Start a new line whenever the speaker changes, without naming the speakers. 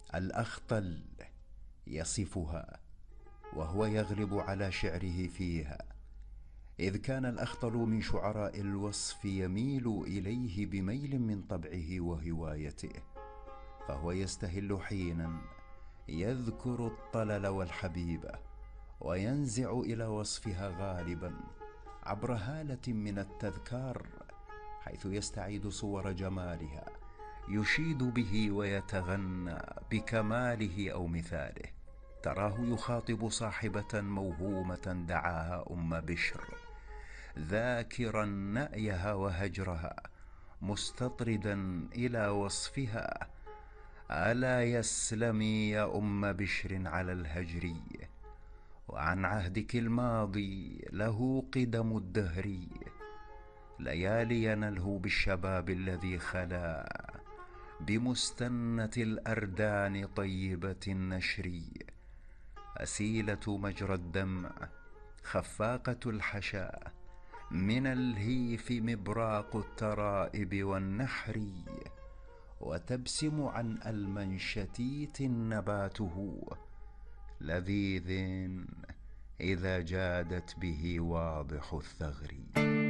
الأخطل يصفها وهو يغلب على شعره فيها، إذ كان الأخطل من شعراء الوصف يميل إليه بميل من طبعه وهوايته، فهو يستهل حينا يذكر الطلل والحبيبة وينزع إلى وصفها غالبا عبر هالة من التذكار، حيث يستعيد صور جمالها يشيد به ويتغنى بكماله أو مثاله. تراه يخاطب صاحبة موهومة دعاها أم بشر، ذاكرا نأيها وهجرها، مستطردا إلى وصفها: ألا يسلمي يا أم بشر على الهجر، وعن عهدك الماضي له قدم الدهر، ليالي نلهو بالشباب الذي خلا بمستنة الأردان طيبة النشر، أسيلة مجرى الدمع خفاقة الحشا، من الهيف مبراق الترائب والنحر، وتبسم عن ألمن شتيت نباته، لذيذ إذا جادت به واضح الثغر.